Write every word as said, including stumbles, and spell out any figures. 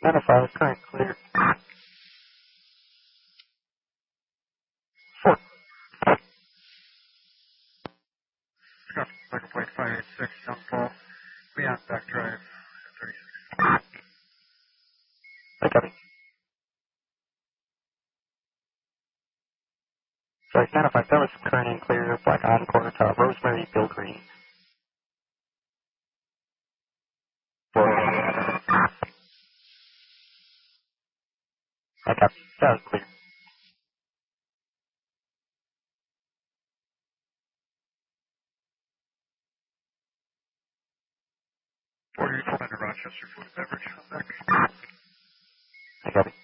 Identify current clear. Four. Second plate five eight six, jump ball. Beyond back drive, thirty-six. I copy. So identify Thomas current and clear, black on quarter top, Rosemary, Bill Green. Four. I copy. That was clear. forty-four under Rochester, food and beverage. I copy.